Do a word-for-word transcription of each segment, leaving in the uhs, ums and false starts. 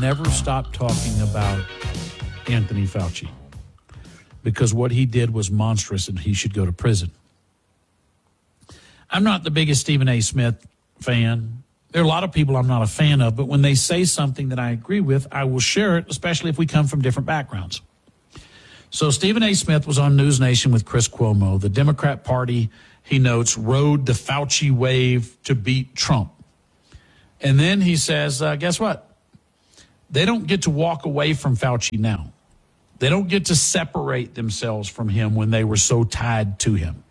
never stop talking about Anthony Fauci because what he did was monstrous and he should go to prison. I'm not the biggest Stephen A. Smith fan. There are a lot of people I'm not a fan of, but when they say something that I agree with, I will share it, especially if we come from different backgrounds. So Stephen A. Smith was on News Nation with Chris Cuomo. The Democrat Party, he notes, rode the Fauci wave to beat Trump. And then he says, uh, guess what? They don't get to walk away from Fauci now. They don't get to separate themselves from him when they were so tied to him.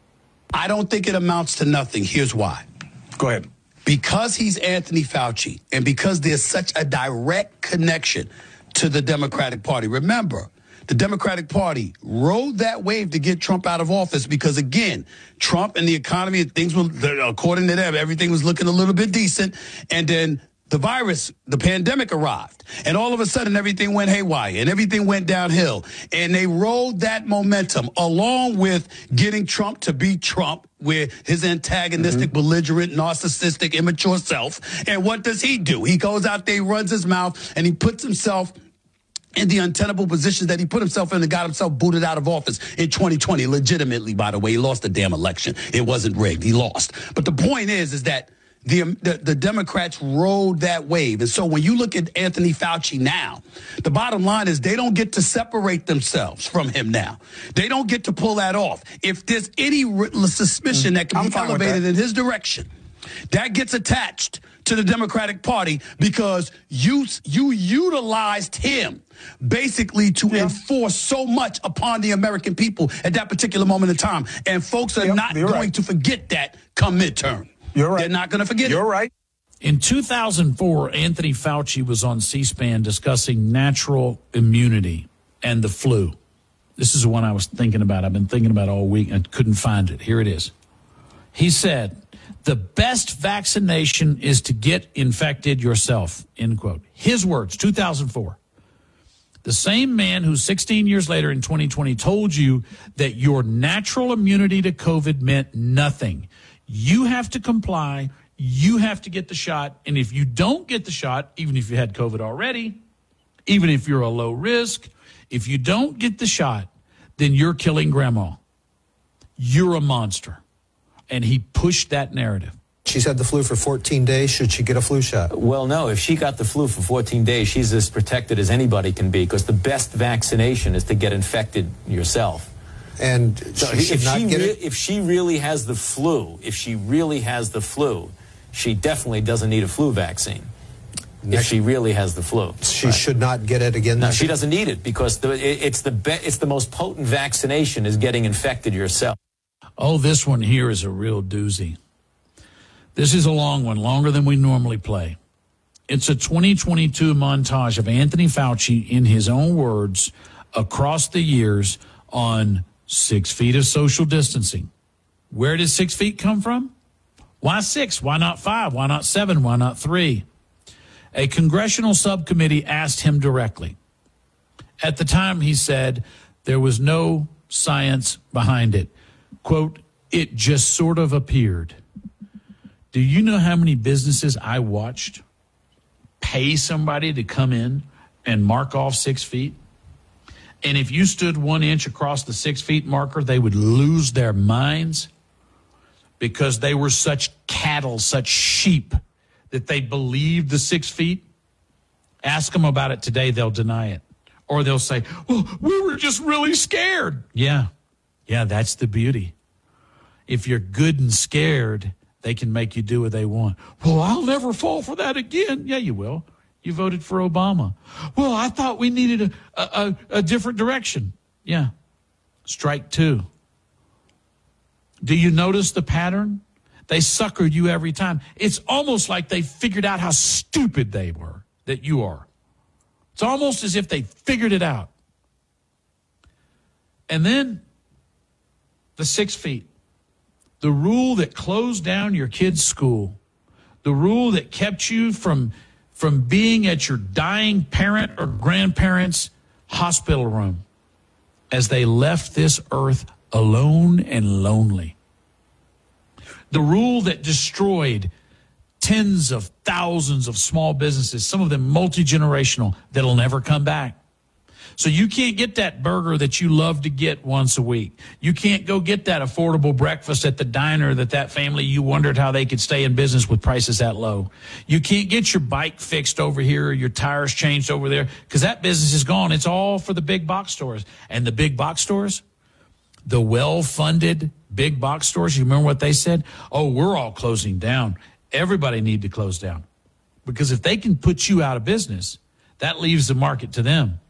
I don't think it amounts to nothing. Here's why. Go ahead. Because he's Anthony Fauci and because there's such a direct connection to the Democratic Party. Remember, the Democratic Party rode that wave to get Trump out of office because, again, Trump and the economy, things were, according to them, everything was looking a little bit decent. And then the virus, the pandemic arrived. And all of a sudden, everything went haywire and everything went downhill. And they rode that momentum along with getting Trump to be Trump, with his antagonistic, mm-hmm. belligerent, narcissistic, immature self. And what does he do? He goes out there, he runs his mouth, and he puts himself in the untenable position that he put himself in and got himself booted out of office in twenty twenty. Legitimately, by the way, he lost the damn election. It wasn't rigged. He lost. But the point is, is that The, the the Democrats rode that wave. And so when you look at Anthony Fauci now, the bottom line is they don't get to separate themselves from him now. They don't get to pull that off. If there's any suspicion that can I'm be elevated in his direction, that gets attached to the Democratic Party because you you utilized him basically to yeah. enforce so much upon the American people at that particular moment in time. And folks are yep, not going right. to forget that come midterm. You're right. They're not going to forget You're it. You're right. In two thousand four, Anthony Fauci was on C-SPAN discussing natural immunity and the flu. This is the one I was thinking about. I've been thinking about all week and couldn't find it. Here it is. He said, the best vaccination is to get infected yourself, end quote. His words, two thousand four. The same man who sixteen years later in twenty twenty told you that your natural immunity to COVID meant nothing. You have to comply. You have to get the shot. And if you don't get the shot, even if you had COVID already, even if you're a low risk, if you don't get the shot, then you're killing grandma. You're a monster. And he pushed that narrative. She's had the flu for fourteen days. Should she get a flu shot? Well, no. If she got the flu for fourteen days, she's as protected as anybody can be because the best vaccination is to get infected yourself. And so she should if not she get re- it? If she really has the flu, if she really has the flu, she definitely doesn't need a flu vaccine. Next, if she really has the flu, she right. should not get it again. No, she doesn't need it because the, it, it's the be- it's the most potent vaccination is getting infected yourself. Oh, this one here is a real doozy. This is a long one, longer than we normally play. It's a twenty twenty-two montage of Anthony Fauci, in his own words, across the years on six feet of social distancing. Where did six feet come from? Why six? Why not five? Why not seven? Why not three? A congressional subcommittee asked him directly. At the time, he said there was no science behind it. Quote, it just sort of appeared. Do you know how many businesses I watched pay somebody to come in and mark off six feet? And if you stood one inch across the six feet marker, they would lose their minds because they were such cattle, such sheep, that they believed the six feet. Ask them about it today, they'll deny it. Or they'll say, well, we were just really scared. Yeah, yeah, that's the beauty. If you're good and scared, they can make you do what they want. Well, I'll never fall for that again. Yeah, you will. You voted for Obama. Well, I thought we needed a, a, a different direction. Yeah. Strike two. Do you notice the pattern? They suckered you every time. It's almost like they figured out how stupid they were, that you are. It's almost as if they figured it out. And then the six feet. The rule that closed down your kid's school. The rule that kept you from from being at your dying parent or grandparent's hospital room as they left this earth alone and lonely. The rule that destroyed tens of thousands of small businesses, some of them multi-generational, that'll never come back. So you can't get that burger that you love to get once a week. You can't go get that affordable breakfast at the diner that that family, you wondered how they could stay in business with prices that low. You can't get your bike fixed over here or your tires changed over there because that business is gone. It's all for the big box stores. And the big box stores, the well-funded big box stores, you remember what they said? Oh, we're all closing down. Everybody need to close down. Because if they can put you out of business, that leaves the market to them.